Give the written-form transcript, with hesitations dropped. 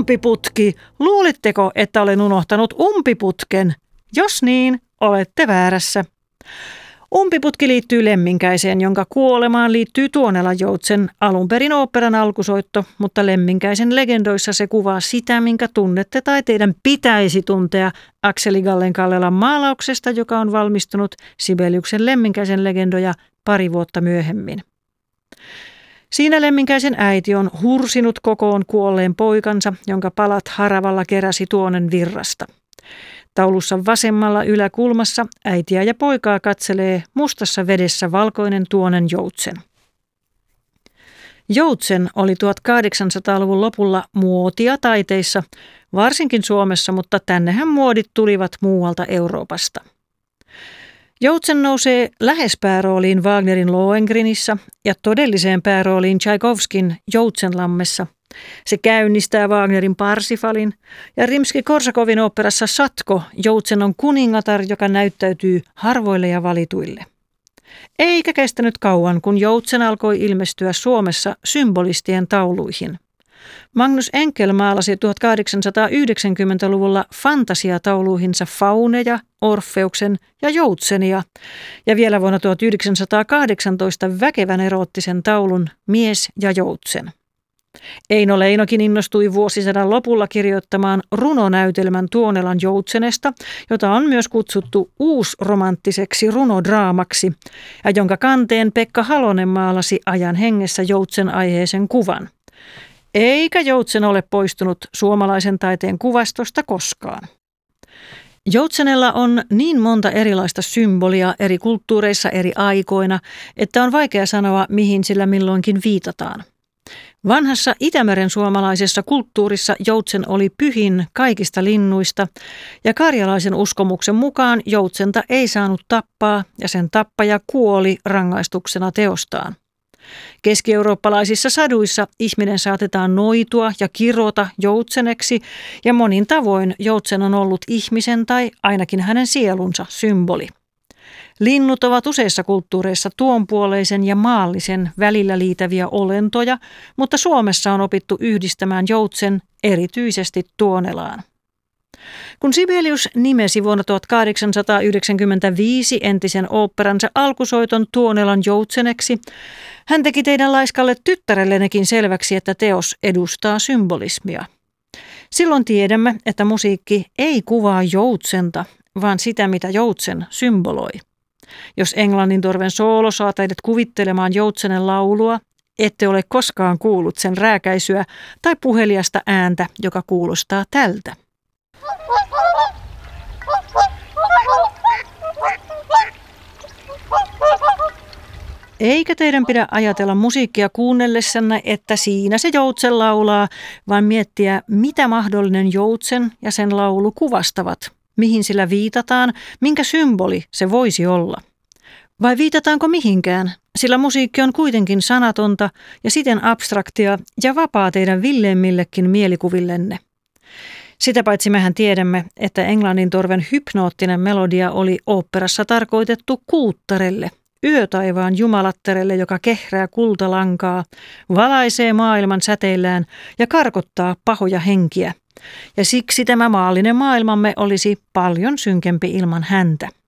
Umpiputki! Luulitteko, että olen unohtanut umpiputken? Jos niin, olette väärässä. Umpiputki liittyy Lemminkäiseen, jonka kuolemaan liittyy Tuonelan Joutsen, alun perin oopperan alkusoitto, mutta Lemminkäisen legendoissa se kuvaa sitä, minkä tunnette tai teidän pitäisi tuntea Akseli Gallen-Kallelan maalauksesta, joka on valmistunut Sibeliuksen Lemminkäisen legendoja pari vuotta myöhemmin. Siinä Lemminkäisen äiti on hursinut kokoon kuolleen poikansa, jonka palat haravalla keräsi Tuonen virrasta. Taulussa vasemmalla yläkulmassa äitiä ja poikaa katselee mustassa vedessä valkoinen Tuonen Joutsen. Joutsen oli 1800-luvun lopulla muotia taiteissa, varsinkin Suomessa, mutta tännehän muodit tulivat muualta Euroopasta. Joutsen nousee lähes päärooliin Wagnerin Lohengrinissa ja todelliseen päärooliin Tchaikovskin Joutsenlammessa. Se käynnistää Wagnerin Parsifalin ja Rimski-Korsakovin oopperassa Satko Joutsen on kuningatar, joka näyttäytyy harvoille ja valituille. Eikä kestänyt kauan, kun Joutsen alkoi ilmestyä Suomessa symbolistien tauluihin. Magnus Enkel maalasi 1890-luvulla fantasiatauluihinsa Fauneja, Orfeuksen ja Joutsenia ja vielä vuonna 1918 väkevän eroottisen taulun Mies ja Joutsen. Eino Leinokin innostui vuosisadan lopulla kirjoittamaan runonäytelmän Tuonelan Joutsenesta, jota on myös kutsuttu uusromanttiseksi runodraamaksi, ja jonka kanteen Pekka Halonen maalasi ajan hengessä Joutsen aiheisen kuvan. Eikä Joutsen ole poistunut suomalaisen taiteen kuvastosta koskaan. Joutsenella on niin monta erilaista symbolia eri kulttuureissa eri aikoina, että on vaikea sanoa, mihin sillä milloinkin viitataan. Vanhassa Itämeren suomalaisessa kulttuurissa Joutsen oli pyhin kaikista linnuista ja karjalaisen uskomuksen mukaan Joutsenta ei saanut tappaa ja sen tappaja kuoli rangaistuksena teostaan. Keski-eurooppalaisissa saduissa ihminen saatetaan noitua ja kirota joutseneksi ja monin tavoin Joutsen on ollut ihmisen tai ainakin hänen sielunsa symboli. Linnut ovat useissa kulttuureissa tuonpuoleisen ja maallisen välillä liitäviä olentoja, mutta Suomessa on opittu yhdistämään Joutsen erityisesti Tuonelaan. Kun Sibelius nimesi vuonna 1895 entisen oopperansa alkusoiton Tuonelan Joutseneksi, hän teki teidän laiskalle tyttärellenekin selväksi, että teos edustaa symbolismia. Silloin tiedämme, että musiikki ei kuvaa Joutsenta, vaan sitä, mitä Joutsen symboloi. Jos Englannintorven soolo saa teidät kuvittelemaan Joutsenen laulua, ette ole koskaan kuullut sen rääkäisyä tai puheliasta ääntä, joka kuulostaa tältä. Eikä teidän pidä ajatella musiikkia kuunnellessanne, että siinä se Joutsen laulaa, vaan miettiä, mitä mahdollinen Joutsen ja sen laulu kuvastavat, mihin sillä viitataan, minkä symboli se voisi olla. Vai viitataanko mihinkään, sillä musiikki on kuitenkin sanatonta ja siten abstraktia ja vapaa teidän villeimmillekin mielikuvillenne. Sitä paitsi mehän tiedämme, että Englannintorven hypnoottinen melodia oli oopperassa tarkoitettu kuuttarelle, yötaivaan jumalattarelle, joka kehrää kultalankaa, valaisee maailman säteillään ja karkottaa pahoja henkiä. Ja siksi tämä maallinen maailmamme olisi paljon synkempi ilman häntä.